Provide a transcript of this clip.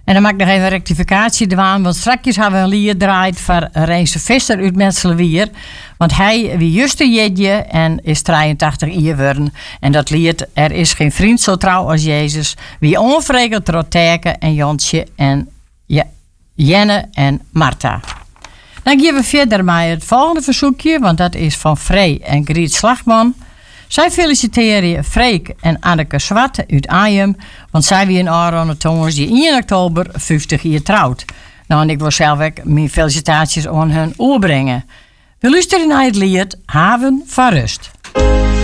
En dan maak ik nog even een rectificatie doen, want straks hebben we een lied draait voor Reense Visser uit Metselwier. Want hij wie juist een jeetje en is 83 jaar geworden. En dat lied, er is geen vriend zo trouw als Jezus. Wie onvregeld Roteke en Jantje en Jenne en Marta. Dan gaan we verder met het volgende verzoekje, want dat is van Frey en Griet Slagman. Zij feliciteren Freek en Anneke Zwart uit Ajem, want zij wie een Aaron Tongens die 1 oktober 50 jaar trouwt. Nou, en ik wil zelf ook mijn felicitaties aan hun overbrengen. We luisteren naar het lied Haven van Rust.